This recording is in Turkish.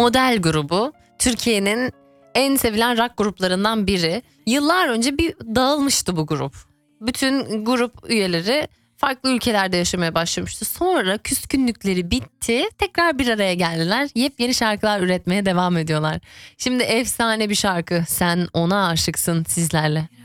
model grubu. Türkiye'nin en sevilen rock gruplarından biri. Yıllar önce bir dağılmıştı bu grup. Bütün grup üyeleri farklı ülkelerde yaşamaya başlamıştı. Sonra küskünlükleri bitti. Tekrar bir araya geldiler. Yepyeni şarkılar üretmeye devam ediyorlar. Şimdi efsane bir şarkı. Sen ona aşıksın sizlerle.